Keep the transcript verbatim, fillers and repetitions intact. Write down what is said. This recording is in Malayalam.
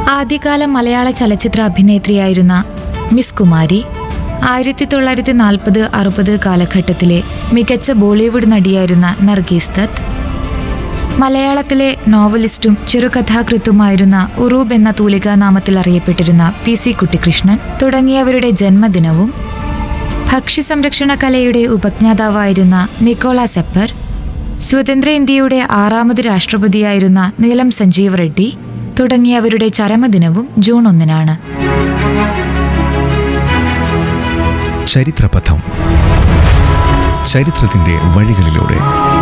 ആദ്യകാല മലയാള ചലച്ചിത്ര അഭിനേത്രിയായിരുന്ന മിസ് കുമാരി ആയിരത്തി തൊള്ളായിരത്തി നാൽപ്പത് അറുപത് കാലഘട്ടത്തിലെ മികച്ച ബോളിവുഡ് നടിയായിരുന്ന നർഗീസ് ദത്ത്, മലയാളത്തിലെ നോവലിസ്റ്റും ചെറുകഥാകൃത്തുമായിരുന്ന ഉറൂബ് എന്ന തൂലികാനാമത്തിൽ അറിയപ്പെട്ടിരുന്ന പി സി കുട്ടിക്കൃഷ്ണൻ തുടങ്ങിയവരുടെ ജന്മദിനവും, ഭക്ഷ്യസംരക്ഷണ കലയുടെ ഉപജ്ഞാതാവായിരുന്ന നിക്കോളാസ് എപ്പർ, സ്വതന്ത്ര ഇന്ത്യയുടെ ആറാമത് രാഷ്ട്രപതിയായിരുന്ന നീലം സഞ്ജീവ് റെഡ്ഡി തുടങ്ങിയവരുടെ ചരമദിനവും ജൂൺ ഒന്നിനാണ്. ചരിത്രപഥം. ചരിത്രത്തിന്റെ വഴികളിലൂടെ